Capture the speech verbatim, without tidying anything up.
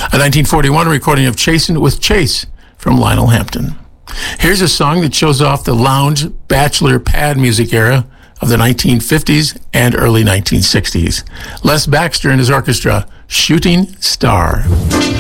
A nineteen forty-one recording of Chasin' with Chase from Lionel Hampton. Here's a song that shows off the lounge, bachelor pad music era of the nineteen fifties and early nineteen sixties. Les Baxter and his orchestra, Shooting Star.